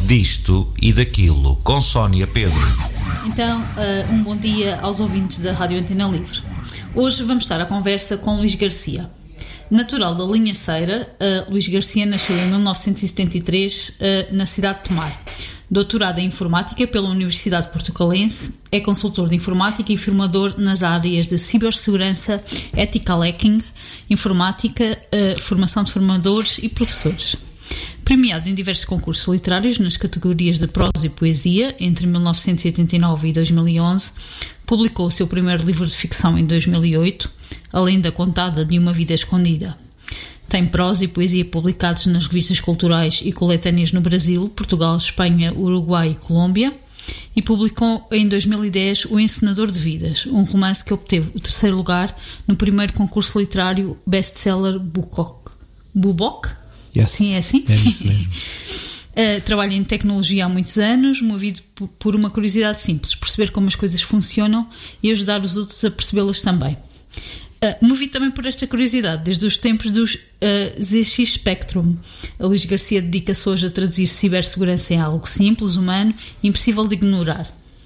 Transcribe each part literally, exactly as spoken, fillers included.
disto e daquilo, com Sónia Pedro. Então, uh, um bom dia aos ouvintes da Rádio Antena Livre. Hoje vamos estar à conversa com Luís Garcia. Natural da Linhaceira, uh, Luís Garcia nasceu em mil novecentos e setenta e três uh, na cidade de Tomar. Doutorado em Informática pela Universidade Portucalense, é consultor de informática e formador nas áreas de cibersegurança, ethical hacking, informática, uh, formação de formadores e professores. Premiado em diversos concursos literários nas categorias de prosa e poesia entre mil novecentos e oitenta e nove e dois mil e onze, publicou o seu primeiro livro de ficção em dois mil e oito, Além da Contada de uma Vida Escondida. Tem prosa e poesia publicados nas revistas culturais e coletâneas no Brasil, Portugal, Espanha, Uruguai e Colômbia, e publicou em dois mil e dez O Encenador de Vidas, um romance que obteve o terceiro lugar no primeiro concurso literário best-seller Bubok. Bubok? Yes. Sim, é assim? É isso mesmo. uh, trabalho em tecnologia há muitos anos, movido por, por uma curiosidade simples, perceber como as coisas funcionam e ajudar os outros a percebê-las também. Uh, movido também por esta curiosidade, desde os tempos dos uh, Z X Spectrum. A Luís Garcia dedica-se hoje a traduzir cibersegurança em algo simples, humano e impossível de ignorar.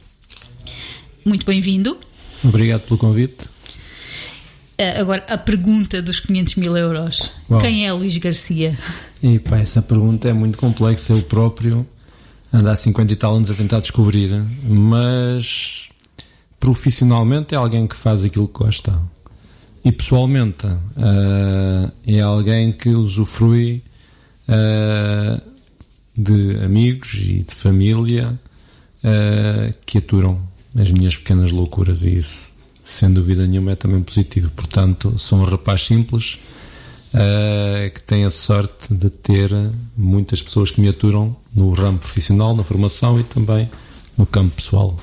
Muito bem-vindo. Obrigado pelo convite. Uh, agora, a pergunta dos quinhentos mil euros. Bom, quem é Luís Garcia? E pá, essa pergunta é muito complexa. Eu próprio ando há cinquenta e tal anos a tentar descobrir, mas profissionalmente é alguém que faz aquilo que gosta. E pessoalmente uh, é alguém que usufrui uh, de amigos e de família uh, que aturam as minhas pequenas loucuras, e isso, sem dúvida nenhuma, é também positivo. Portanto, sou um rapaz simples uh, que tem a sorte de ter muitas pessoas que me aturam no ramo profissional, na formação e também no campo pessoal.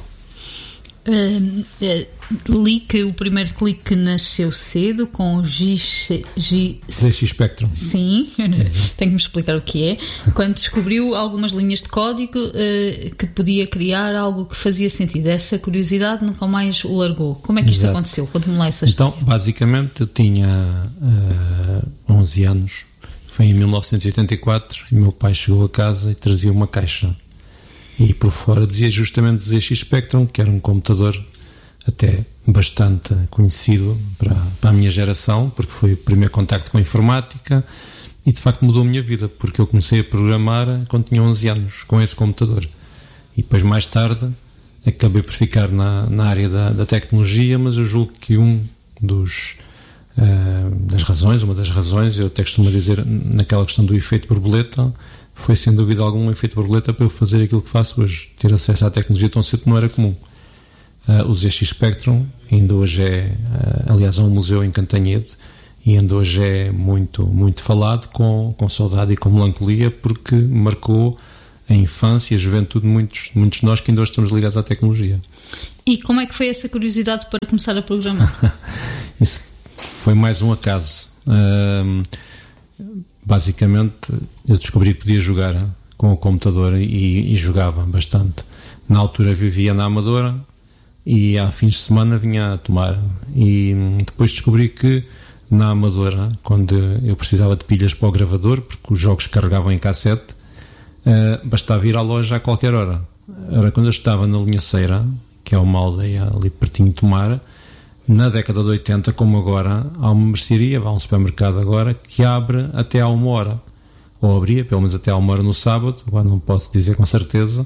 Uh, uh, li que o primeiro clique nasceu cedo com o G X, G... Z X Spectrum. Sim, tenho que me explicar o que é. Quando descobriu algumas linhas de código uh, que podia criar algo que fazia sentido. Essa curiosidade nunca mais o largou. Como é que isto Exato. aconteceu? Conte-me lá essa história. Então, basicamente, eu tinha uh, onze anos. Foi em mil novecentos e oitenta e quatro e meu pai chegou a casa e trazia uma caixa. E por fora dizia justamente Z X Spectrum, que era um computador até bastante conhecido para, para a minha geração, porque foi o primeiro contacto com a informática e de facto mudou a minha vida, porque eu comecei a programar quando tinha onze anos com esse computador. E depois, mais tarde, acabei por ficar na, na área da, da tecnologia, mas eu julgo que um dos uh, das razões, uma das razões, eu até costumo dizer naquela questão do efeito borboleta, foi sem dúvida algum um efeito borboleta para eu fazer aquilo que faço hoje. Ter acesso à tecnologia tão cedo não era comum. Uh, o Z X Spectrum ainda hoje é, uh, aliás, é um museu em Cantanhede e ainda hoje é muito, muito falado, com, com saudade e com melancolia, porque marcou a infância e a juventude de muitos, muitos de nós que ainda hoje estamos ligados à tecnologia. E como é que foi essa curiosidade para começar a programar? Isso foi mais um acaso. Uh, Basicamente, eu descobri que podia jogar com o computador e, e jogava bastante. Na altura vivia na Amadora e há fins de semana vinha a Tomar. E depois descobri que na Amadora, quando eu precisava de pilhas para o gravador, porque os jogos carregavam em cassete, uh, bastava ir à loja a qualquer hora. Era quando eu estava na Linhaceira, que é uma aldeia ali pertinho de Tomar. Na década de oitenta, como agora, há uma mercearia, há um supermercado agora, que abre até à uma hora. Ou abria, pelo menos até à uma hora no sábado, agora não posso dizer com certeza.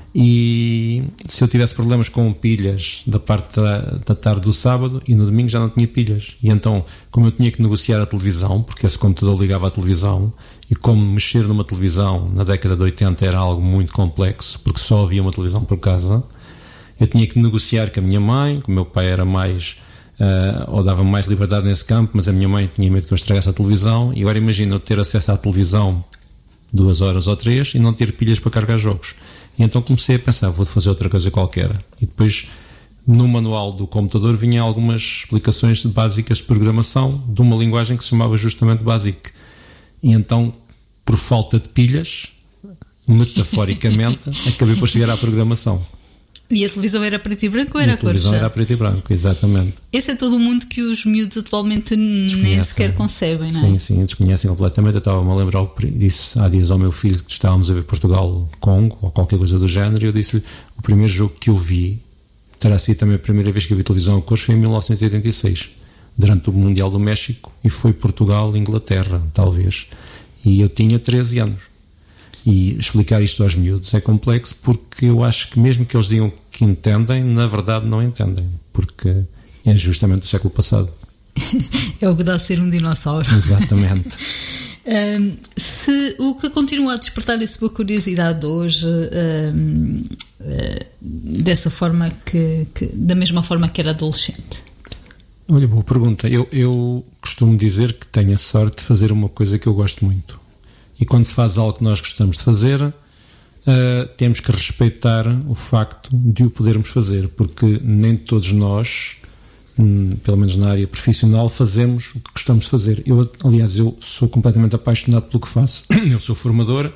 E se eu tivesse problemas com pilhas da parte da, da tarde do sábado, e no domingo já não tinha pilhas. E então, como eu tinha que negociar a televisão, porque esse computador ligava à televisão, e como mexer numa televisão na década de oitenta era algo muito complexo, porque só havia uma televisão por casa, eu tinha que negociar com a minha mãe, que o meu pai era mais... Uh, ou dava mais liberdade nesse campo, mas a minha mãe tinha medo que eu estragasse a televisão. E agora imagina eu ter acesso à televisão duas horas ou três e não ter pilhas para carregar jogos. E então comecei a pensar, vou fazer outra coisa qualquer. E depois no manual do computador vinha algumas explicações básicas de programação de uma linguagem que se chamava justamente BASIC. E então, por falta de pilhas, metaforicamente, acabei por chegar à programação. E a televisão era preto e branco ou era a televisão cores? era preto e branco, exatamente. Esse é todo o mundo que os miúdos atualmente nem sequer concebem, não é? Sim, sim, desconhecem completamente. Eu estava-me a lembrar disso há dias ao meu filho, que estávamos a ver Portugal-Congo ou qualquer coisa do género, e eu disse-lhe: o primeiro jogo que eu vi, terá sido também a primeira vez que eu vi televisão a cores, foi em mil novecentos e oitenta e seis, durante o Mundial do México, e foi Portugal-Inglaterra, talvez. E eu tinha treze anos. E explicar isto aos miúdos é complexo, porque eu acho que mesmo que eles digam que entendem, na verdade não entendem, porque é justamente o século passado. É o que dá a ser um dinossauro. Exatamente. um, se, o que continua a despertar a sua curiosidade hoje, um, uh, dessa forma que, que, da mesma forma que era adolescente? Olha, boa pergunta. Eu, eu costumo dizer que tenho a sorte de fazer uma coisa que eu gosto muito. E quando se faz algo que nós gostamos de fazer, uh, temos que respeitar o facto de o podermos fazer, porque nem todos nós, hum, pelo menos na área profissional, fazemos o que gostamos de fazer. Eu, aliás, eu sou completamente apaixonado pelo que faço. Eu sou formador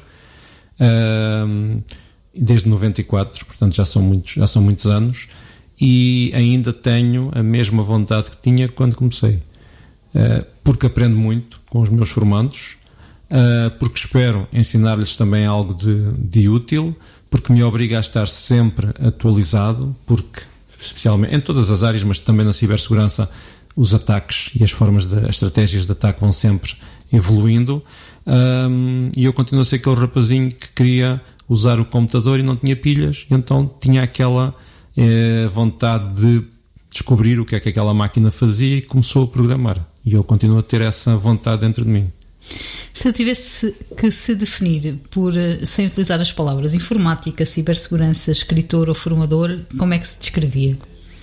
uh, desde noventa e quatro, portanto já são muitos, já são muitos anos, e ainda tenho a mesma vontade que tinha quando comecei, uh, porque aprendo muito com os meus formandos. Uh, porque espero ensinar-lhes também algo de, de útil, porque me obriga a estar sempre atualizado, porque, especialmente em todas as áreas, mas também na cibersegurança, os ataques e as formas de, as estratégias de ataque vão sempre evoluindo, um, e eu continuo a ser aquele rapazinho que queria usar o computador e não tinha pilhas, e então tinha aquela eh, vontade de descobrir o que é que aquela máquina fazia e começou a programar, e eu continuo a ter essa vontade dentro de mim. Se eu tivesse que se definir por, sem utilizar as palavras informática, cibersegurança, escritor ou formador, como é que se descrevia?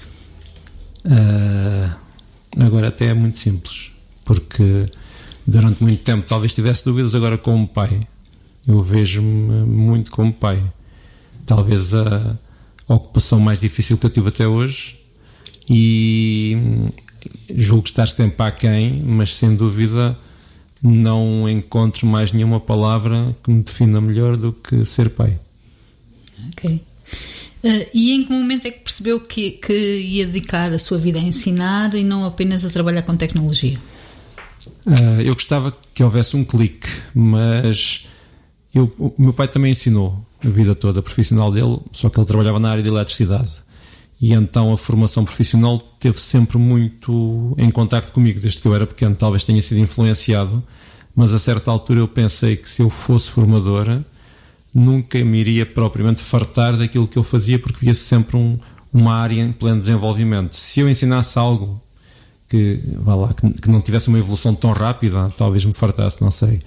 Uh, agora até é muito simples, porque durante muito tempo talvez tivesse dúvidas. Agora, como pai, eu vejo-me muito como pai. Talvez a, a ocupação mais difícil que eu tive até hoje, e julgo estar sempre aquém, mas sem dúvida não encontro mais nenhuma palavra que me defina melhor do que ser pai. Ok. Uh, e em que momento é que percebeu que, que ia dedicar a sua vida a ensinar e não apenas a trabalhar com tecnologia? Uh, eu gostava que houvesse um clique, mas eu, o meu pai também ensinou a vida toda, a profissional dele, só que ele trabalhava na área de eletricidade. E então a formação profissional teve sempre muito em contacto comigo, desde que eu era pequeno. Talvez tenha sido influenciado, mas a certa altura eu pensei que se eu fosse formadora nunca me iria propriamente fartar daquilo que eu fazia, porque via sempre um, uma área em pleno desenvolvimento. Se eu ensinasse algo que, vá lá, que, que não tivesse uma evolução tão rápida, talvez me fartasse, não sei.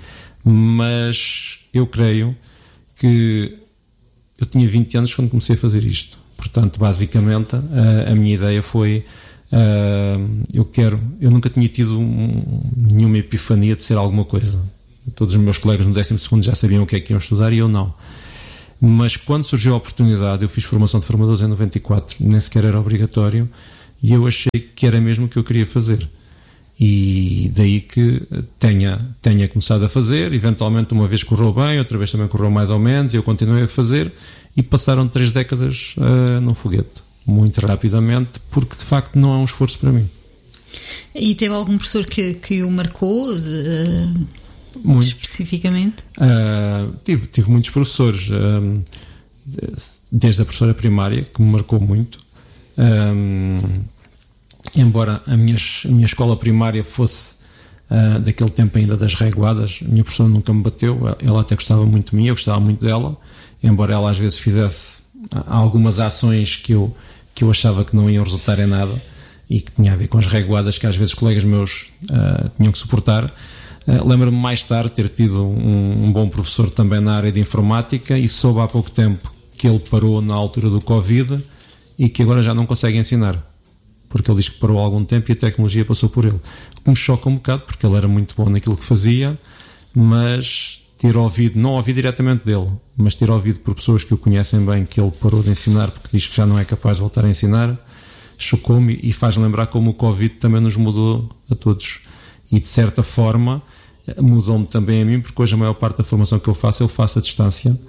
Mas eu creio que eu tinha vinte anos quando comecei a fazer isto. Portanto, basicamente, a, a minha ideia foi, uh, eu quero, eu nunca tinha tido um, nenhuma epifania de ser alguma coisa. Todos os meus colegas no décimo segundo já sabiam o que é que iam estudar e eu não. Mas quando surgiu a oportunidade, eu fiz formação de formadores em noventa e quatro, nem sequer era obrigatório, e eu achei que era mesmo o que eu queria fazer. E daí que tenha, tenha começado a fazer. Eventualmente uma vez correu bem, outra vez também correu mais ou menos, e eu continuei a fazer, e passaram três décadas uh, num foguete, muito rapidamente, porque de facto não é um esforço para mim. E teve algum professor que, que o marcou uh, muito. Especificamente? Uh, tive, tive muitos professores, uh, desde a professora primária, que me marcou muito. Uh, embora a minha, a minha escola primária fosse uh, daquele tempo ainda das reguadas, a minha professora nunca me bateu, ela até gostava muito de mim, eu gostava muito dela, embora ela às vezes fizesse algumas ações que eu, que eu achava que não iam resultar em nada e que tinha a ver com as reguadas que às vezes colegas meus uh, tinham que suportar. Uh, lembro-me mais tarde ter tido um, um bom professor também na área de informática, e soube há pouco tempo que ele parou na altura do Covid e que agora já não consegue ensinar, porque ele diz que parou há algum tempo e a tecnologia passou por ele. O que me choca um bocado, porque ele era muito bom naquilo que fazia, mas ter ouvido, não ouvi diretamente dele, mas ter ouvido por pessoas que o conhecem bem que ele parou de ensinar porque diz que já não é capaz de voltar a ensinar, chocou-me e faz lembrar como o Covid também nos mudou a todos. E de certa forma mudou-me também a mim, porque hoje a maior parte da formação que eu faço eu faço à distância,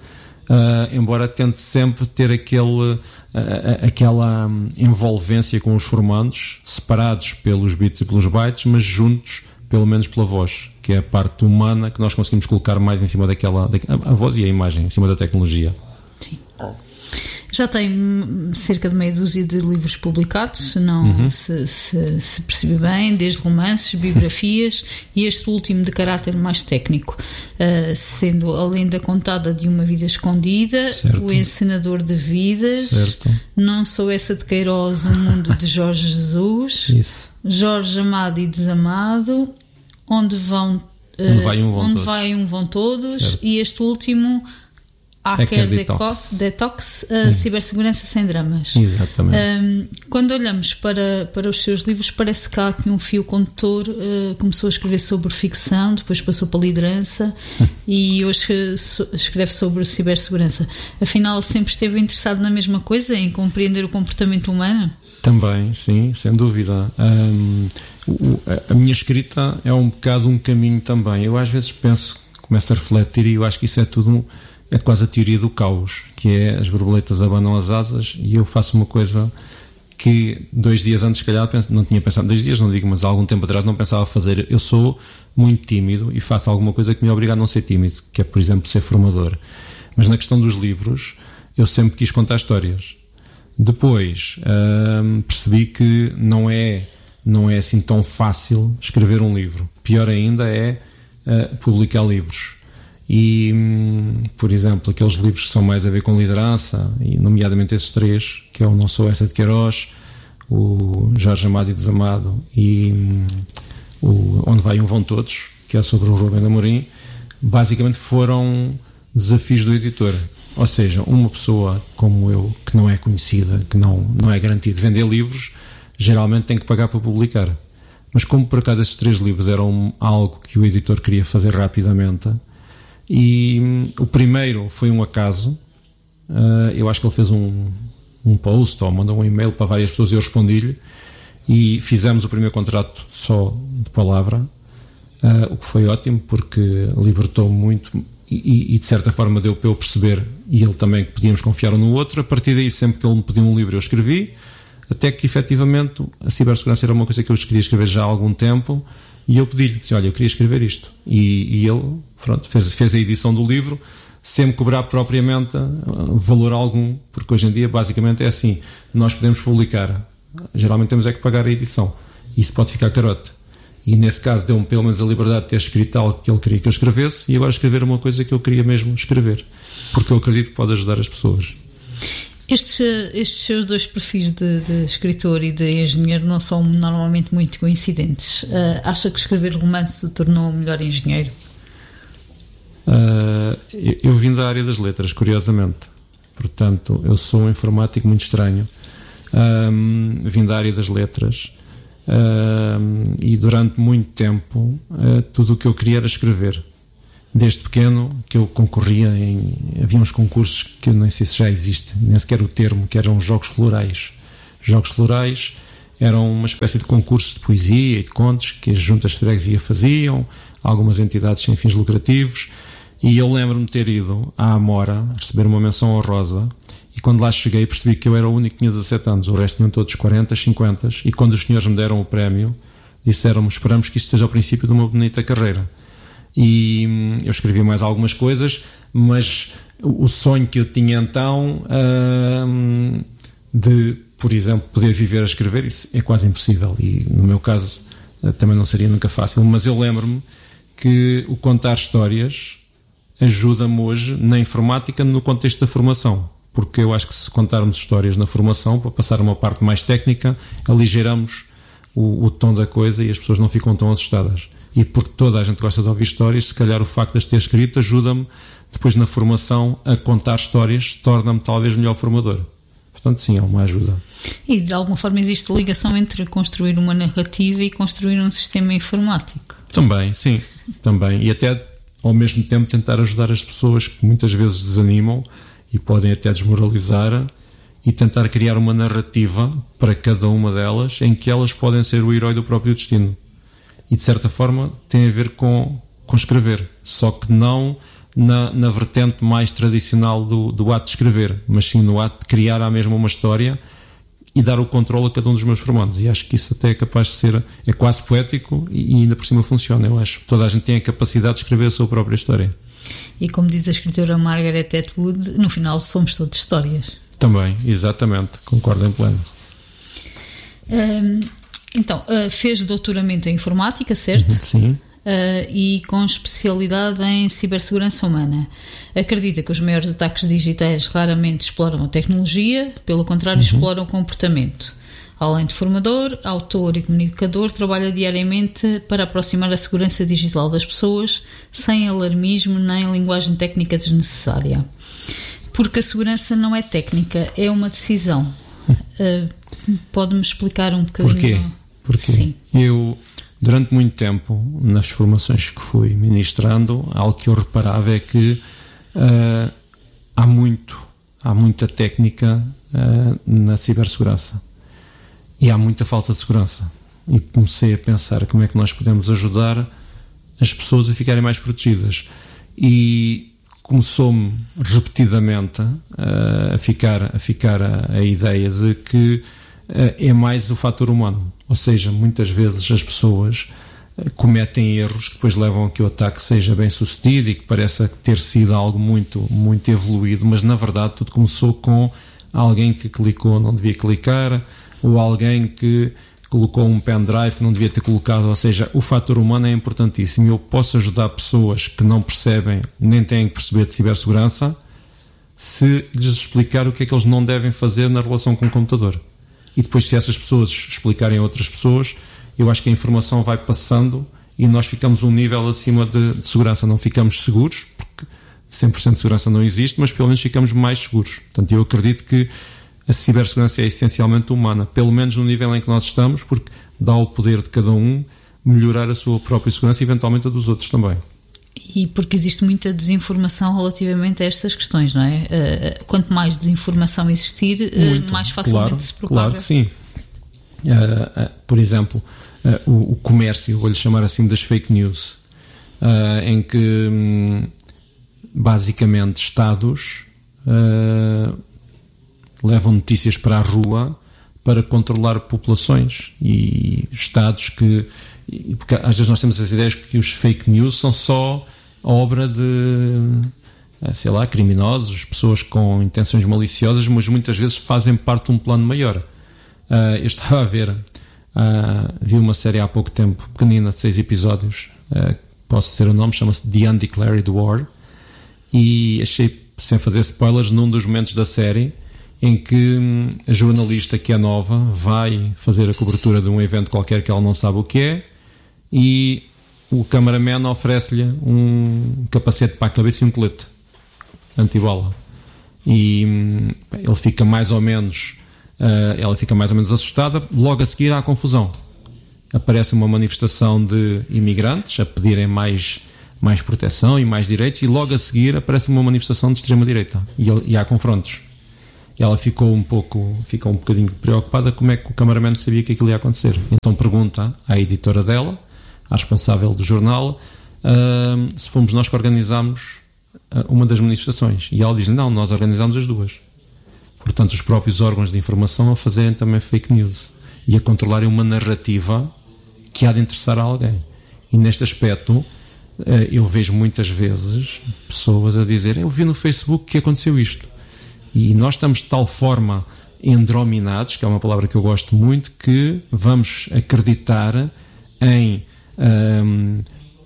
uh, embora tente sempre ter aquele, uh, aquela envolvência com os formandos, separados pelos bits e pelos bytes, mas juntos pelo menos pela voz, que é a parte humana que nós conseguimos colocar mais em cima daquela, a voz e a imagem, em cima da tecnologia. Sim. Já tem cerca de meia dúzia de livros publicados, se não uhum. se, se, se percebe bem, desde romances, biografias e este último de caráter mais técnico, uh, sendo a lenda contada de uma vida escondida, certo. O encenador de vidas, certo. Não sou essa de Queiroz, o mundo de Jorge Jesus, Isso. Jorge amado e desamado, onde vão uh, onde vai um vão onde todos, vai um, vão todos e este último Hacker Detox, Detox uh, Cibersegurança Sem Dramas. Exatamente. Um, quando olhamos para, para os seus livros, parece que há aqui um fio condutor. Uh, começou a escrever sobre ficção, depois passou para a liderança e hoje so, escreve sobre cibersegurança. Afinal, sempre esteve interessado na mesma coisa, em compreender o comportamento humano? Também, sim, sem dúvida. Um, o, a minha escrita é um bocado um caminho também. Eu às vezes penso, começo a refletir e eu acho que isso é tudo um, é quase a teoria do caos, que é as borboletas abanam as asas e eu faço uma coisa que dois dias antes, se calhar, não tinha pensado, dois dias não digo, mas há algum tempo atrás não pensava fazer. Eu sou muito tímido e faço alguma coisa que me obriga a não ser tímido, que é, por exemplo, ser formador. Mas na questão dos livros, eu sempre quis contar histórias. Depois hum, percebi que não é, não é assim tão fácil escrever um livro. Pior ainda é uh, publicar livros. E, por exemplo, aqueles livros que são mais a ver com liderança, e nomeadamente esses três, que é o Não Sou Essa de Queiroz, o Jorge Amado e Desamado e o Onde Vai Um Vão Todos, que é sobre o Rubem Amorim, basicamente foram desafios do editor. Ou seja, uma pessoa como eu, que não é conhecida, que não, não é garantido vender livros, geralmente tem que pagar para publicar. Mas como por acaso esses três livros eram algo que o editor queria fazer rapidamente, e hum, o primeiro foi um acaso, uh, eu acho que ele fez um, um post ou mandou um e-mail para várias pessoas e eu respondi-lhe e fizemos o primeiro contrato só de palavra, uh, o que foi ótimo porque libertou muito e, e de certa forma deu para eu perceber e ele também que podíamos confiar um no outro. A partir daí, sempre que ele me pediu um livro eu escrevi, até que efetivamente a cibersegurança era uma coisa que eu queria escrever já há algum tempo. E eu pedi-lhe, disse, olha, eu queria escrever isto. E, e ele pronto, fez, fez a edição do livro, sem me cobrar propriamente uh, valor algum, porque hoje em dia basicamente é assim, nós podemos publicar, geralmente temos é que pagar a edição, e isso pode ficar carote. E nesse caso deu-me pelo menos a liberdade de ter escrito algo que ele queria que eu escrevesse, e agora escrever uma coisa que eu queria mesmo escrever, porque eu acredito que pode ajudar as pessoas. Estes, estes seus dois perfis de, de escritor e de engenheiro não são normalmente muito coincidentes. Uh, acha que escrever romance o tornou um melhor engenheiro? Uh, eu, eu vim da área das letras, curiosamente. Portanto, eu sou um informático muito estranho. Um, vim da área das letras um, e durante muito tempo uh, tudo o que eu queria era escrever. Desde pequeno que eu concorria em... Havia uns concursos que eu nem sei se já existe, nem sequer o termo, que eram jogos florais. Jogos florais eram uma espécie de concurso de poesia e de contos que as juntas de freguesia faziam, algumas entidades sem fins lucrativos, e eu lembro-me de ter ido à Amora receber uma menção honrosa, e quando lá cheguei percebi que eu era o único que tinha dezassete anos, o resto tinham todos quarenta, cinquenta, e quando os senhores me deram o prémio, disseram-me, esperamos que isto seja o princípio de uma bonita carreira. E hum, eu escrevi mais algumas coisas, mas o sonho que eu tinha então hum, de, por exemplo, poder viver a escrever, isso é quase impossível e no meu caso também não seria nunca fácil, mas eu lembro-me que o contar histórias ajuda-me hoje na informática no contexto da formação, porque eu acho que se contarmos histórias na formação, para passar a uma parte mais técnica, aligeiramos o, o tom da coisa e as pessoas não ficam tão assustadas. E porque toda a gente gosta de ouvir histórias, se calhar o facto de as ter escrito ajuda-me depois na formação a contar histórias, torna-me talvez melhor formador. Portanto, sim, é uma ajuda. E de alguma forma existe ligação entre construir uma narrativa e construir um sistema informático? Também, sim, também. E até ao mesmo tempo tentar ajudar as pessoas que muitas vezes desanimam e podem até desmoralizar e tentar criar uma narrativa para cada uma delas em que elas podem ser o herói do próprio destino. E de certa forma tem a ver com, com escrever, só que não na, na vertente mais tradicional do, do ato de escrever, mas sim no ato de criar à mesma uma história e dar o controle a cada um dos meus formandos. E acho que isso até é capaz de ser, é quase poético e, e ainda por cima funciona. Eu acho que toda a gente tem a capacidade de escrever a sua própria história. E como diz a escritora Margaret Atwood, no final somos todos histórias. Também, exatamente, concordo em pleno. Hum, então, uh, fez doutoramento em informática, certo? Sim. Uh, e com especialidade em cibersegurança humana. Acredita que os maiores ataques digitais raramente exploram a tecnologia, pelo contrário, uhum. exploram o comportamento. Além de formador, autor e comunicador, trabalha diariamente para aproximar a segurança digital das pessoas sem alarmismo nem linguagem técnica desnecessária. Porque a segurança não é técnica, é uma decisão. Uh, pode-me explicar um bocadinho? Porquê? Porquê? Sim. Eu, durante muito tempo, nas formações que fui ministrando, algo que eu reparava é que uh, há muito, há muita técnica uh, na cibersegurança. E há muita falta de segurança. E comecei a pensar como é que nós podemos ajudar as pessoas a ficarem mais protegidas. E começou-me repetidamente uh, a ficar, a, ficar a, a ideia de que uh, é mais o fator humano. Ou seja, muitas vezes as pessoas uh, cometem erros que depois levam a que o ataque seja bem sucedido e que pareça ter sido algo muito, muito evoluído, mas na verdade tudo começou com alguém que clicou, não devia clicar, ou alguém que colocou um pendrive que não devia ter colocado. Ou seja, o fator humano é importantíssimo. Eu posso ajudar pessoas que não percebem, nem têm que perceber de cibersegurança, se lhes explicar o que é que eles não devem fazer na relação com o computador. E depois, se essas pessoas explicarem a outras pessoas, eu acho que a informação vai passando e nós ficamos um nível acima de, de segurança. Não ficamos seguros, porque cem por cento de segurança não existe, mas pelo menos ficamos mais seguros. Portanto, eu acredito que a cibersegurança é essencialmente humana, pelo menos no nível em que nós estamos, porque dá o poder de cada um melhorar a sua própria segurança e eventualmente a dos outros também. E porque existe muita desinformação relativamente a estas questões, não é? Uh, quanto mais desinformação existir, uh, mais facilmente claro, se propaga. Claro que sim. Uh, uh, por exemplo, uh, o, o comércio, vou-lhe chamar assim, das fake news, uh, em que um, basicamente Estados uh, levam notícias para a rua para controlar populações e Estados que... E porque às vezes nós temos as ideias que os fake news são só obra de, sei lá, criminosos, pessoas com intenções maliciosas, mas muitas vezes fazem parte de um plano maior. Uh, eu estava a ver, uh, vi uma série há pouco tempo, pequenina, de seis episódios, uh, posso dizer o nome, chama-se The Undeclared War, e achei, sem fazer spoilers, num dos momentos da série em que a jornalista, que é nova, vai fazer a cobertura de um evento qualquer que ela não sabe o que é, e o cameraman oferece-lhe um capacete para a cabeça e um colete antibala. E ele fica mais ou menos, uh, ela fica mais ou menos assustada. Logo a seguir há a confusão. Aparece uma manifestação de imigrantes a pedirem mais, mais proteção e mais direitos, e logo a seguir aparece uma manifestação de extrema-direita e, e há confrontos. E ela ficou um pouco, ficou um bocadinho preocupada como é que o cameraman sabia que aquilo ia acontecer. Então pergunta à editora dela, à responsável do jornal, uh, se fomos nós que organizámos uh, uma das manifestações. E ela diz, não, nós organizámos as duas. Portanto, os próprios órgãos de informação a fazerem também fake news e a controlarem uma narrativa que há de interessar a alguém. E neste aspecto, uh, eu vejo muitas vezes pessoas a dizer, eu vi no Facebook que aconteceu isto. E nós estamos de tal forma endrominados, que é uma palavra que eu gosto muito, que vamos acreditar em um,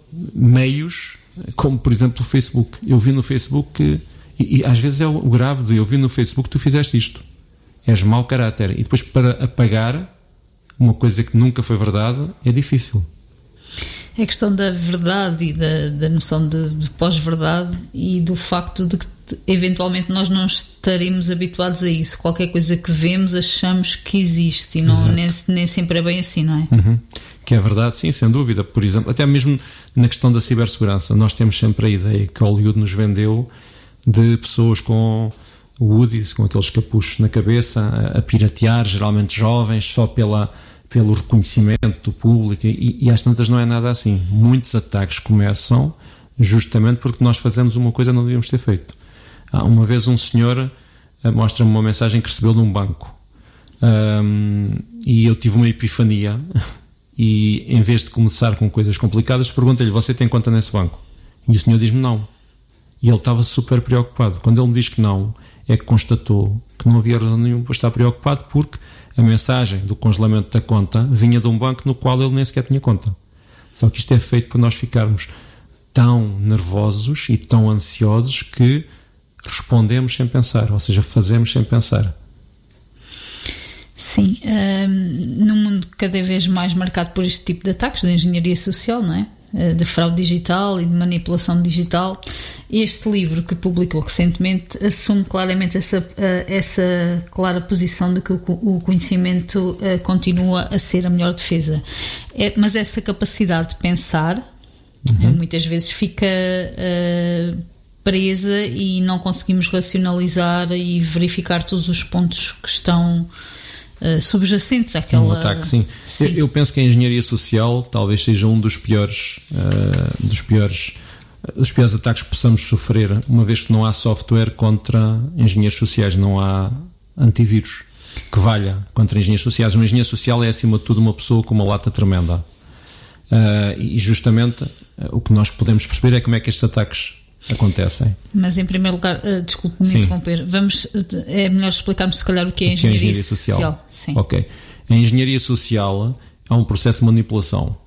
meios como, por exemplo, o Facebook. Eu vi no Facebook que, e, e às vezes é o, o grave de eu vi no Facebook tu fizeste isto, és mau caráter, e depois para apagar uma coisa que nunca foi verdade é difícil. É a questão da verdade e da, da noção de, de pós-verdade e do facto de que eventualmente nós não estaremos habituados a isso. Qualquer coisa que vemos achamos que existe e não, nem, nem sempre é bem assim, não é? Uhum. Que é verdade, sim, sem dúvida. Por exemplo, até mesmo na questão da cibersegurança, nós temos sempre a ideia que Hollywood nos vendeu de pessoas com hoodies, com aqueles capuchos na cabeça, a, a piratear, geralmente jovens, só pela... pelo reconhecimento do público, e, e às tantas não é nada assim. Muitos ataques começam justamente porque nós fazemos uma coisa que não devíamos ter feito. Ah, uma vez um senhor uh, mostra-me uma mensagem que recebeu num banco, um, e eu tive uma epifania e em vez de começar com coisas complicadas, pergunto-lhe: você tem conta nesse banco? E o senhor diz-me não. E ele estava super preocupado. Quando ele me diz que não, é que constatou que não havia razão nenhuma para estar preocupado, porque a mensagem do congelamento da conta vinha de um banco no qual ele nem sequer tinha conta. Só que isto é feito para nós ficarmos tão nervosos e tão ansiosos que respondemos sem pensar, ou seja, fazemos sem pensar. Sim, um, num mundo cada vez mais marcado por este tipo de ataques de engenharia social, não é? De fraude digital e de manipulação digital, este livro que publicou recentemente assume claramente essa, essa clara posição de que o conhecimento continua a ser a melhor defesa. É, mas essa capacidade de pensar, uhum, muitas vezes fica uh, presa e não conseguimos racionalizar e verificar todos os pontos que estão Uh, subjacentes àquela... Um ataque, sim. sim. Eu, eu penso que a engenharia social talvez seja um dos piores, uh, dos piores, uh, dos piores ataques que possamos sofrer, uma vez que não há software contra engenheiros sociais, não há antivírus que valha contra engenheiros sociais. Um engenheiro social é, acima de tudo, uma pessoa com uma lata tremenda. Uh, e justamente uh, o que nós podemos perceber é como é que estes ataques acontecem. Mas em primeiro lugar, uh, desculpe-me interromper, vamos, é melhor explicarmos se calhar o que é a engenharia, que é engenharia social. social. Sim. Ok. A engenharia social é um processo de manipulação,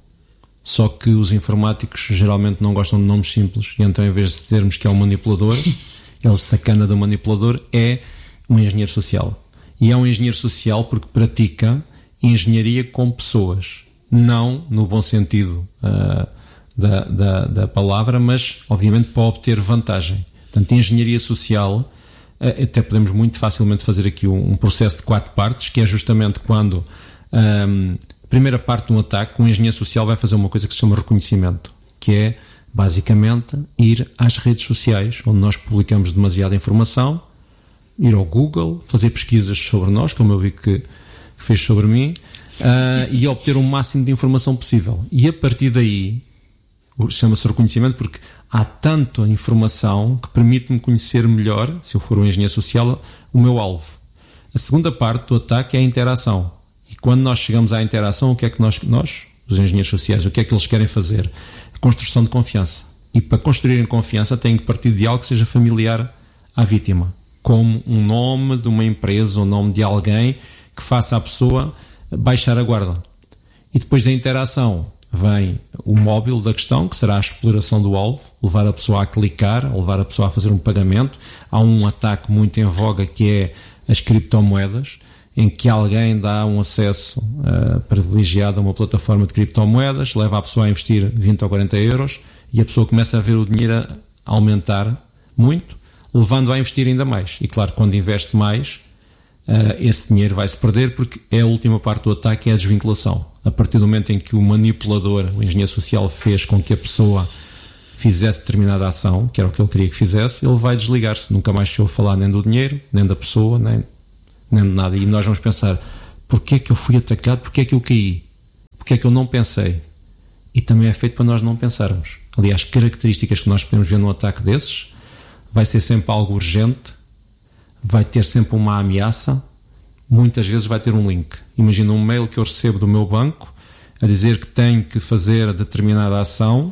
só que os informáticos geralmente não gostam de nomes simples, e então em vez de termos que é um manipulador, ele sacana do manipulador, é um engenheiro social. E é um engenheiro social porque pratica engenharia com pessoas, não no bom sentido uh, Da, da, da palavra, mas obviamente para obter vantagem. Portanto, engenharia social, até podemos muito facilmente fazer aqui um, um processo de quatro partes, que é justamente quando um, a primeira parte de um ataque, um engenheiro social vai fazer uma coisa que se chama reconhecimento, que é basicamente ir às redes sociais, onde nós publicamos demasiada informação, ir ao Google, fazer pesquisas sobre nós, como eu vi que fez sobre mim, uh, e obter o máximo de informação possível. E a partir daí chama-se reconhecimento porque há tanta informação que permite-me conhecer melhor, se eu for um engenheiro social, o meu alvo. A segunda parte do ataque é a interação. E quando nós chegamos à interação, o que é que nós, nós, os engenheiros sociais, o que é que eles querem fazer? A construção de confiança. E para construírem confiança têm que partir de algo que seja familiar à vítima, como um nome de uma empresa, o nome de alguém que faça a pessoa baixar a guarda. E depois da interação vem o móvel da questão, que será a exploração do alvo, levar a pessoa a clicar, levar a pessoa a fazer um pagamento. Há um ataque muito em voga que é as criptomoedas, em que alguém dá um acesso uh, privilegiado a uma plataforma de criptomoedas, leva a pessoa a investir vinte ou quarenta euros e a pessoa começa a ver o dinheiro a aumentar muito, levando-a a investir ainda mais. E claro, quando investe mais, uh, esse dinheiro vai-se perder, porque é a última parte do ataque, é a desvinculação. A partir do momento em que o manipulador, o engenheiro social, fez com que a pessoa fizesse determinada ação, que era o que ele queria que fizesse, ele vai desligar-se. Nunca mais se ouve falar nem do dinheiro, nem da pessoa, nem, nem de nada. E nós vamos pensar: porquê é que eu fui atacado? Porquê é que eu caí? Porquê é que eu não pensei? E também é feito para nós não pensarmos. Aliás, características que nós podemos ver num ataque desses: vai ser sempre algo urgente, vai ter sempre uma ameaça, muitas vezes vai ter um link. Imagina um mail que eu recebo do meu banco a dizer que tenho que fazer determinada ação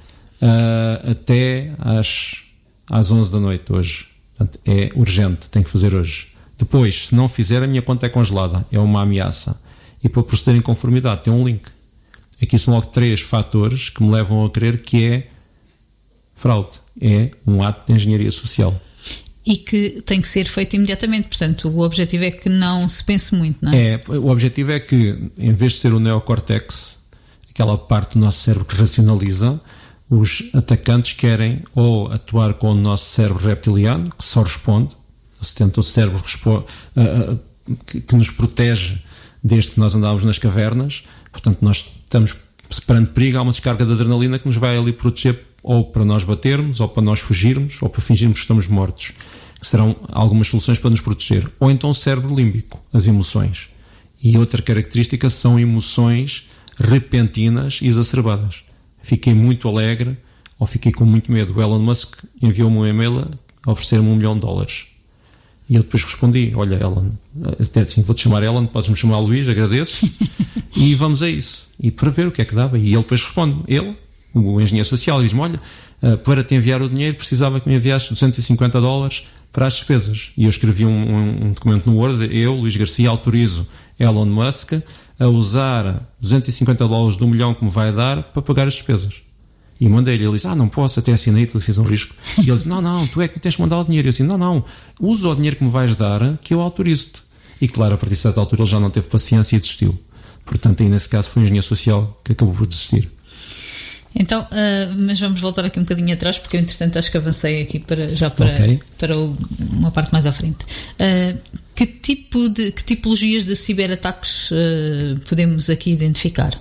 uh, até às, às onze da noite hoje. Portanto, é urgente, tenho que fazer hoje. Depois, se não fizer, a minha conta é congelada. É uma ameaça. E para proceder em conformidade tem um link. Aqui são logo três fatores que me levam a crer que é fraude. É um ato de engenharia social. E que tem que ser feito imediatamente. Portanto, o objetivo é que não se pense muito, não é? É, o objetivo é que, em vez de ser o neocórtex, aquela parte do nosso cérebro que racionaliza, os atacantes querem ou atuar com o nosso cérebro reptiliano, que só responde, o cérebro responde, uh, uh, que, que nos protege desde que nós andávamos nas cavernas. Portanto, nós estamos perante perigo, há uma descarga de adrenalina que nos vai ali proteger, ou para nós batermos, ou para nós fugirmos, ou para fingirmos que estamos mortos, que serão algumas soluções para nos proteger. Ou então o cérebro límbico, as emoções. E outra característica são emoções repentinas e exacerbadas. Fiquei muito alegre, ou fiquei com muito medo. O Elon Musk enviou-me um e-mail a oferecer-me um milhão de dólares. E eu depois respondi: olha, Elon, até assim, vou-te chamar Elon, podes-me chamar Luís, agradeço. E vamos a isso. E para ver o que é que dava. E ele depois responde, ele, o engenheiro social, diz-me: olha, para te enviar o dinheiro precisava que me enviasse duzentos e cinquenta dólares para as despesas. E eu escrevi um, um, um documento no Word: eu, Luís Garcia, autorizo Elon Musk a usar duzentos e cinquenta dólares do milhão que me vai dar para pagar as despesas. E mandei-lhe, ele disse: ah, não posso, até assinei, tu fiz um risco. E ele disse: não, não, tu é que me tens de mandar o dinheiro. E eu disse: não, não, usa o dinheiro que me vais dar, que eu autorizo-te. E claro, a partir de certa altura ele já não teve paciência e desistiu. Portanto, aí nesse caso foi um engenheiro social que acabou por desistir. Então, uh, mas vamos voltar aqui um bocadinho atrás, porque eu entretanto acho que avancei aqui para, já para, okay. para o, uma parte mais à frente. Uh, que tipo de, que tipologias de ciberataques uh, podemos aqui identificar?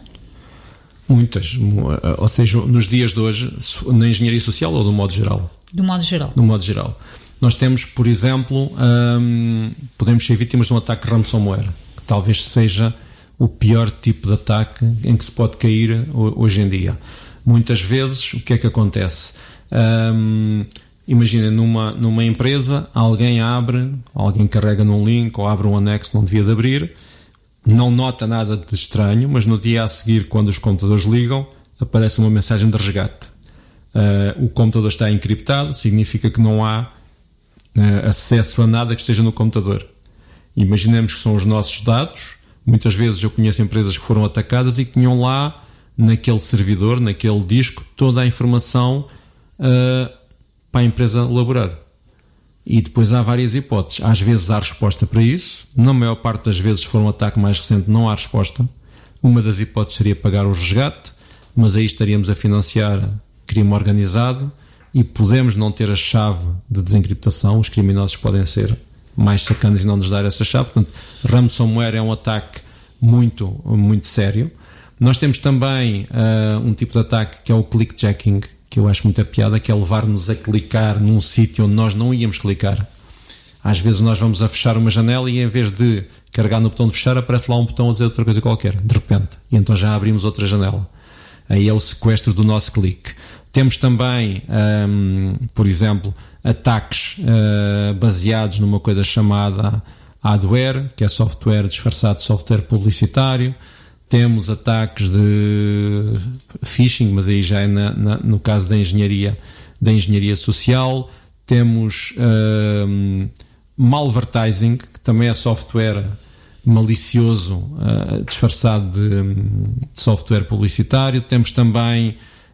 Muitas, ou seja, nos dias de hoje, na engenharia social ou do modo geral? Do modo geral. Do modo geral. Nós temos, por exemplo, um, podemos ser vítimas de um ataque ransomware, que talvez seja o pior tipo de ataque em que se pode cair hoje em dia. Muitas vezes, o que é que acontece? Um, Imagina, numa, numa empresa, alguém abre, alguém carrega num link ou abre um anexo que não devia de abrir, não nota nada de estranho, mas no dia a seguir, quando os computadores ligam, aparece uma mensagem de resgate. Uh, o computador está encriptado, significa que não há uh, acesso a nada que esteja no computador. Imaginemos que são os nossos dados. Muitas vezes eu conheço empresas que foram atacadas e que tinham lá, naquele servidor, naquele disco, toda a informação uh, para a empresa elaborar. E depois há várias hipóteses. Às vezes há resposta para isso. Na maior parte das vezes, se for um ataque mais recente, não há resposta. Uma das hipóteses seria pagar o resgate, mas aí estaríamos a financiar crime organizado e podemos não ter a chave de desencriptação. Os criminosos podem ser mais sacanas e não nos dar essa chave. Portanto, ransomware é um ataque muito, muito sério. Nós temos também uh, um tipo de ataque que é o clickjacking, que eu acho muita piada, que é levar-nos a clicar num sítio onde nós não íamos clicar. Às vezes nós vamos a fechar uma janela e em vez de carregar no botão de fechar, aparece lá um botão a dizer outra coisa qualquer, de repente, e então já abrimos outra janela. Aí é o sequestro do nosso clique. Temos também, um, por exemplo, ataques uh, baseados numa coisa chamada adware, que é software disfarçado de software publicitário. Temos ataques de phishing, mas aí já é na, na, no caso da engenharia, da engenharia social. Temos uh, malvertising, que também é software malicioso uh, disfarçado de, de software publicitário. Temos também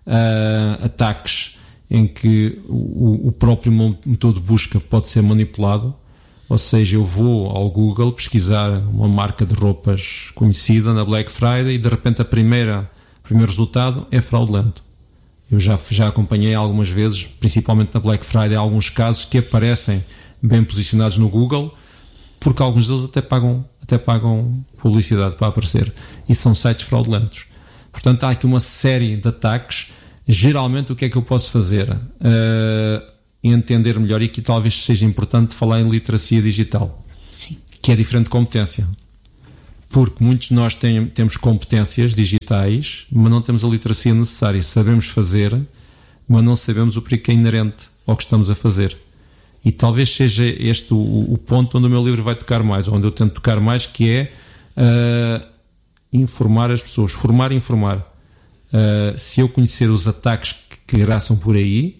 uh, ataques em que o, o próprio motor de busca pode ser manipulado. Ou seja, eu vou ao Google pesquisar uma marca de roupas conhecida na Black Friday e de repente a primeira, o primeiro resultado é fraudulento. Eu já, já acompanhei algumas vezes, principalmente na Black Friday, alguns casos que aparecem bem posicionados no Google, porque alguns deles até pagam, até pagam publicidade para aparecer. E são sites fraudulentos. Portanto, há aqui uma série de ataques. Geralmente, o que é que eu posso fazer? Uh, entender melhor, e aqui talvez seja importante falar em literacia digital. Sim. Que é diferente de competência, porque muitos de nós tem, temos competências digitais, mas não temos a literacia necessária. Sabemos fazer, mas não sabemos o perigo que é inerente ao que estamos a fazer. E talvez seja este o, o ponto onde o meu livro vai tocar mais, onde eu tento tocar mais, que é uh, informar as pessoas, formar e informar. Uh, se eu conhecer os ataques que, que graçam por aí,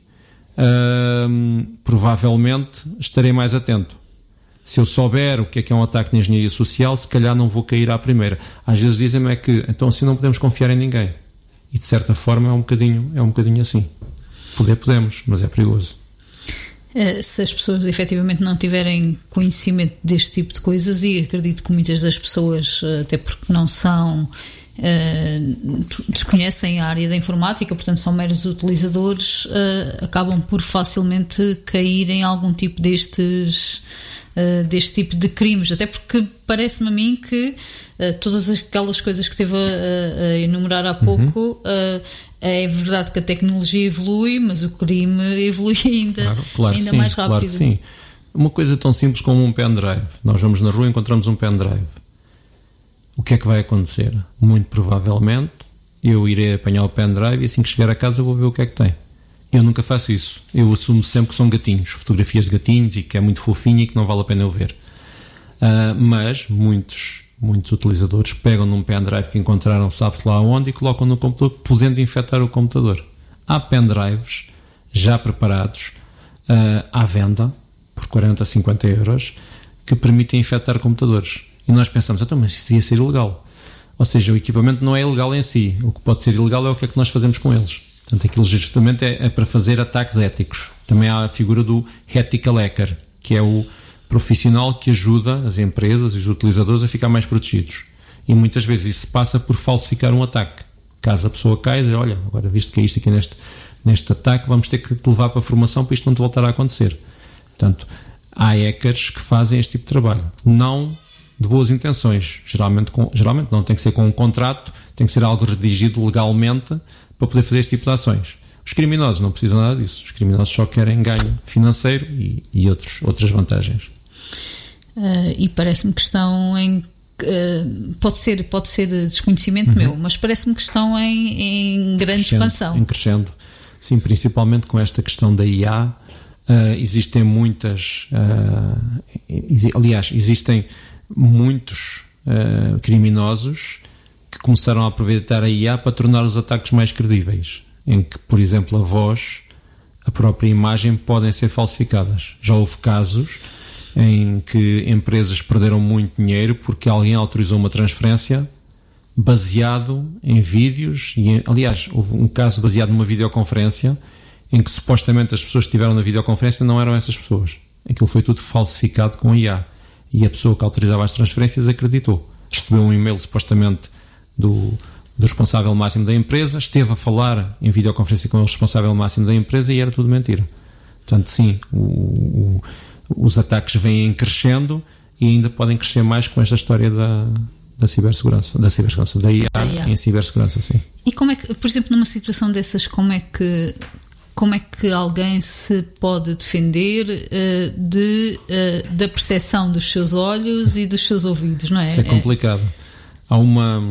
Uh, provavelmente estarei mais atento. Se eu souber o que é que é um ataque na engenharia social, se calhar não vou cair à primeira. Às vezes dizem-me é que então assim não podemos confiar em ninguém, e de certa forma é um bocadinho, é um bocadinho assim. Poder podemos, mas é perigoso. Se as pessoas efetivamente não tiverem conhecimento deste tipo de coisas, e acredito que muitas das pessoas, até porque não são Uh, desconhecem a área da informática, portanto são meros utilizadores, uh, acabam por facilmente cair em algum tipo destes uh, deste tipo de crimes, até porque parece-me a mim que uh, todas aquelas coisas que teve a, a enumerar há pouco, uhum. uh, é verdade que a tecnologia evolui, mas o crime evolui ainda, claro, claro ainda sim, mais rápido. Claro que sim. Uma coisa tão simples como um pendrive. Nós vamos na rua e encontramos um pendrive. O que é que vai acontecer? Muito provavelmente eu irei apanhar o pendrive e assim que chegar a casa vou ver o que é que tem. Eu nunca faço isso. Eu assumo sempre que são gatinhos, fotografias de gatinhos, e que é muito fofinho e que não vale a pena eu ver. Uh, mas muitos, muitos utilizadores pegam num pendrive que encontraram, sabe-se lá onde, e colocam no computador, podendo infectar o computador. Há pendrives já preparados uh, à venda por quarenta a cinquenta euros que permitem infectar computadores. E nós pensamos, então, mas isso ia ser ilegal. Ou seja, o equipamento não é ilegal em si. O que pode ser ilegal é o que é que nós fazemos com eles. Portanto, aquilo justamente é, é para fazer ataques éticos. Também há a figura do ethical hacker, que é o profissional que ajuda as empresas e os utilizadores a ficar mais protegidos. E muitas vezes isso passa por falsificar um ataque. Caso a pessoa caia e dizer, olha, agora visto que é isto aqui neste, neste ataque, vamos ter que te levar para a formação para isto não te voltar a acontecer. Portanto, há hackers que fazem este tipo de trabalho. Não de boas intenções. Geralmente, com, geralmente não, tem que ser com um contrato, tem que ser algo redigido legalmente para poder fazer este tipo de ações. Os criminosos não precisam nada disso. Os criminosos só querem ganho financeiro e, e outros, outras vantagens. Uh, e parece-me que estão em... Uh, pode ser, pode ser desconhecimento uhum. meu, mas parece-me que estão em, em grande crescendo, expansão. Em crescendo. Sim, principalmente com esta questão da I A. Uh, existem muitas... Uh, exi- aliás, existem muitos uh, criminosos que começaram a aproveitar a I A para tornar os ataques mais credíveis, em que, por exemplo, a voz, a própria imagem podem ser falsificadas. Já houve casos em que empresas perderam muito dinheiro porque alguém autorizou uma transferência baseado em vídeos e, em, aliás, houve um caso baseado numa videoconferência em que supostamente as pessoas que estiveram na videoconferência não eram essas pessoas. Aquilo foi tudo falsificado com a I A. E a pessoa que autorizava as transferências acreditou. Recebeu um e-mail supostamente do, do responsável máximo da empresa, esteve a falar em videoconferência com o responsável máximo da empresa e era tudo mentira. Portanto, sim, o, o, os ataques vêm crescendo e ainda podem crescer mais com esta história da, da cibersegurança, da cibersegurança, da I A, da I A em cibersegurança, sim. E como é que, por exemplo, numa situação dessas, como é que como é que alguém se pode defender uh, de, uh, da percepção dos seus olhos e dos seus ouvidos, não é? Isso é complicado. Há uma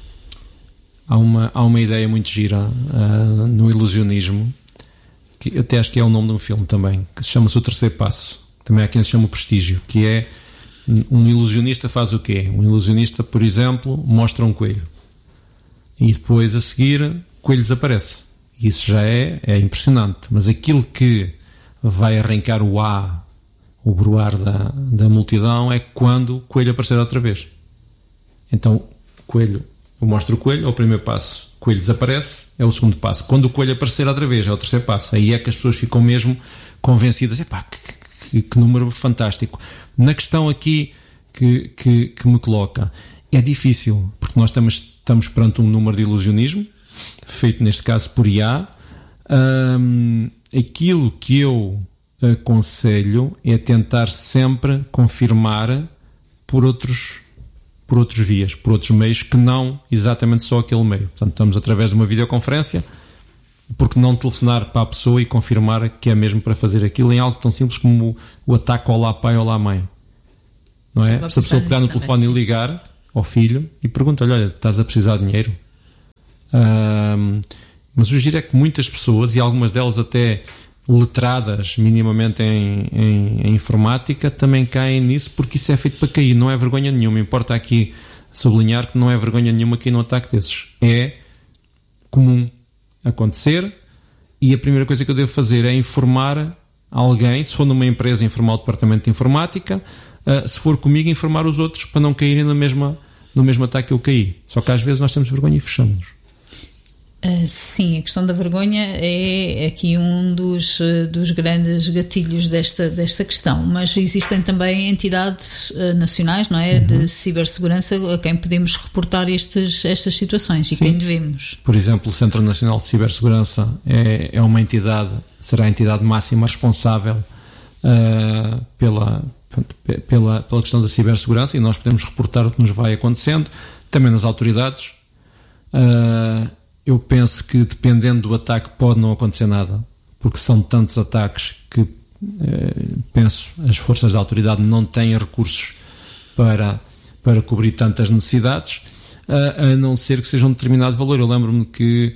há uma, há uma ideia muito gira uh, no ilusionismo, que eu até acho que é o nome de um filme também, que se chama-se O Terceiro Passo. Também há quem lhe chama o Prestígio, que é um ilusionista faz o quê? Um ilusionista, por exemplo, mostra um coelho e depois a seguir o coelho desaparece. Isso já é, é impressionante, mas aquilo que vai arrancar o A, o broar da, da multidão, é quando o coelho aparecer outra vez. Então, coelho, eu mostro o coelho, é o primeiro passo. O coelho desaparece, é o segundo passo. Quando o coelho aparecer outra vez, é o terceiro passo. Aí é que as pessoas ficam mesmo convencidas. Epá, que, que, que número fantástico. Na questão aqui que, que, que me coloca, é difícil, porque nós estamos, estamos perante um número de ilusionismo, feito neste caso por I A. Um, aquilo que eu aconselho é tentar sempre confirmar por outros, por outros vias, por outros meios, que não exatamente só aquele meio. Portanto, estamos através de uma videoconferência, porque não telefonar para a pessoa e confirmar que é mesmo para fazer aquilo em algo tão simples como o, o ataque olá pai, olá mãe, não é? Se a pessoa pegar no telefone e ligar ao filho e pergunta-lhe, olha, estás a precisar de dinheiro? Um, mas o giro é que muitas pessoas, e algumas delas até letradas minimamente em, em, em informática, também caem nisso, porque isso é feito para cair, não é vergonha nenhuma. Importa aqui sublinhar que não é vergonha nenhuma aqui no ataque desses, é comum acontecer, e a primeira coisa que eu devo fazer é informar alguém, se for numa empresa, informar o departamento de informática, uh, se for comigo, informar os outros para não caírem na mesma, no mesmo ataque que eu caí. Só que às vezes nós temos vergonha e fechamos-nos. Uh, sim, a questão da vergonha é aqui um dos, uh, dos grandes gatilhos desta, desta questão, mas existem também entidades uh, nacionais, não é, uhum. de cibersegurança a quem podemos reportar estes, estas situações e Sim. quem devemos. Por exemplo, o Centro Nacional de Cibersegurança é, é uma entidade, será a entidade máxima responsável uh, pela, pela, pela questão da cibersegurança, e nós podemos reportar o que nos vai acontecendo, também nas autoridades. Uh, Eu penso que, dependendo do ataque, pode não acontecer nada, porque são tantos ataques que, eh, penso, as forças da autoridade não têm recursos para, para cobrir tantas necessidades, a, a não ser que seja um determinado valor. Eu lembro-me que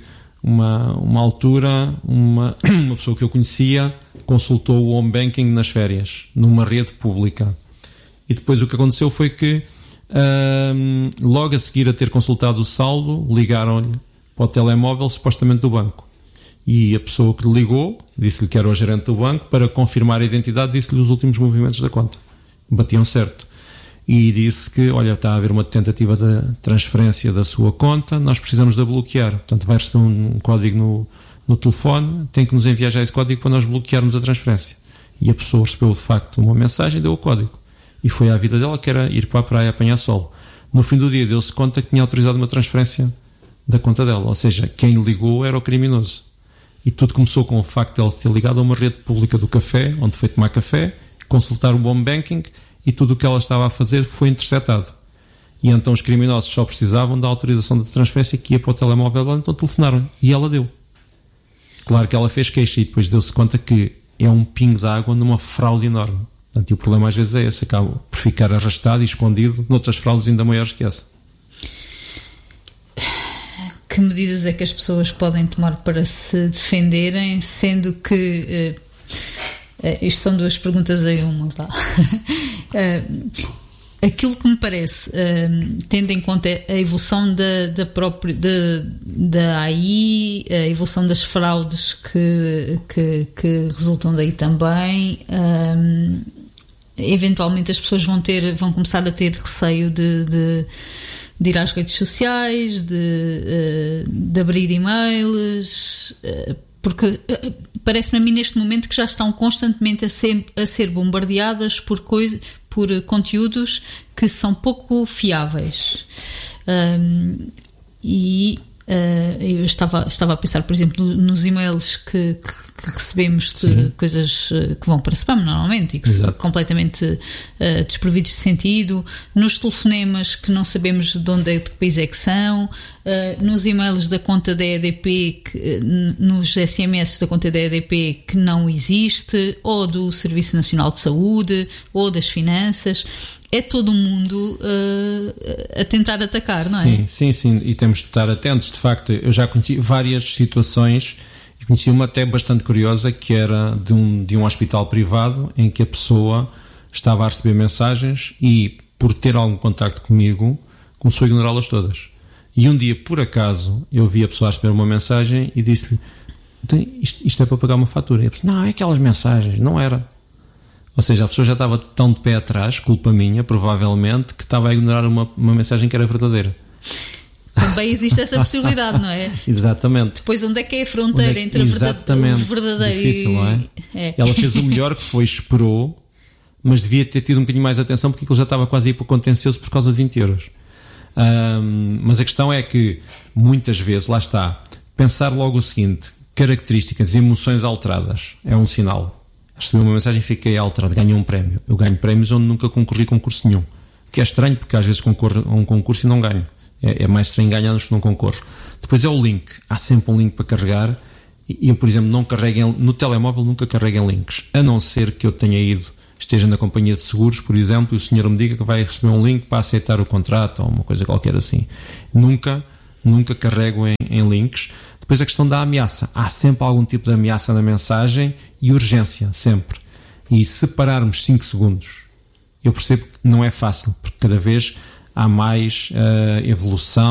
uma, uma altura, uma, uma pessoa que eu conhecia consultou o home banking nas férias, numa rede pública. E depois o que aconteceu foi que, hum, logo a seguir a ter consultado o saldo, ligaram-lhe para o telemóvel, supostamente do banco. E a pessoa que lhe ligou disse-lhe que era o gerente do banco, para confirmar a identidade, disse-lhe os últimos movimentos da conta. Batiam certo. E disse que, olha, está a haver uma tentativa de transferência da sua conta, nós precisamos de a bloquear. Portanto, vai receber um código no, no telefone, tem que nos enviar já esse código para nós bloquearmos a transferência. E a pessoa recebeu, de facto, uma mensagem e deu o código. E foi à vida dela, que era ir para a praia apanhar sol. No fim do dia deu-se conta que tinha autorizado uma transferência da conta dela. Ou seja, quem lhe ligou era o criminoso. E tudo começou com o facto de ela ter ligado a uma rede pública do café, onde foi tomar café, consultar o home banking, e tudo o que ela estava a fazer foi interceptado. E então os criminosos só precisavam da autorização da transferência, que ia para o telemóvel dela, então telefonaram. E ela deu. Claro que ela fez queixa e depois deu-se conta que é um pingo de água numa fraude enorme. Portanto, e o problema às vezes é esse, acaba por ficar arrastado e escondido noutras fraudes ainda maiores que essa. Que medidas é que as pessoas podem tomar para se defenderem, sendo que... Uh, uh, isto são duas perguntas em uma, tá? uh, aquilo que me parece, uh, tendo em conta a evolução da, da própria da, da A I, a evolução das fraudes que, que, que resultam daí também, uh, eventualmente as pessoas vão ter, vão começar a ter receio de, de, de ir às redes sociais, de, de abrir e-mails, porque parece-me a mim neste momento que já estão constantemente a ser, a ser bombardeadas por, coisa, por conteúdos que são pouco fiáveis. Um, e uh, eu estava, estava a pensar, por exemplo, nos e-mails que, que, que recebemos de Sim. coisas que vão para spam normalmente e que Exato. são completamente uh, desprovidos de sentido, nos telefonemas que não sabemos de onde é, de que país é que são, uh, nos e-mails da conta da E D P, que, uh, nos S M S da conta da E D P que não existe, ou do Serviço Nacional de Saúde, ou das Finanças. É todo o mundo uh, a tentar atacar, não é? Sim, sim, sim, e temos de estar atentos. De facto, eu já conheci várias situações, e conheci uma até bastante curiosa, que era de um, de um hospital privado, em que a pessoa estava a receber mensagens e, por ter algum contacto comigo, começou a ignorá-las todas. E um dia, por acaso, eu vi a pessoa a receber uma mensagem e disse-lhe: então, isto, isto é para pagar uma fatura. E a pessoa: não, é aquelas mensagens. Não era. Ou seja, a pessoa já estava tão de pé atrás, culpa minha, provavelmente, que estava a ignorar uma, uma mensagem que era verdadeira. Também existe essa possibilidade, não é? Exatamente. Depois, onde é que é a fronteira é que, entre exatamente, o verdadeiro difícil, e... não é? é? Ela fez o melhor que foi, esperou, mas devia ter tido um bocadinho mais de atenção, porque ele já estava quase a ir para o contencioso por causa de vinte euros. Um, mas a questão é que, muitas vezes, lá está, pensar logo o seguinte: características, emoções alteradas, é um sinal. Recebi uma mensagem e fiquei alterado, ganhei um prémio. Eu ganho prémios onde nunca concorri a concurso nenhum, que é estranho, porque às vezes concorro a um concurso e não ganho. É, é mais estranho ganhar do que não concorro. Depois é o link, há sempre um link para carregar, e eu, por exemplo, não carrego em, no telemóvel nunca carrego em links, a não ser que eu tenha ido, esteja na companhia de seguros, por exemplo, e o senhor me diga que vai receber um link para aceitar o contrato ou uma coisa qualquer assim. Nunca, nunca carrego em, em links. Depois a questão da ameaça. Há sempre algum tipo de ameaça na mensagem e urgência, sempre. E se pararmos cinco segundos, eu percebo que não é fácil, porque cada vez há mais uh, evolução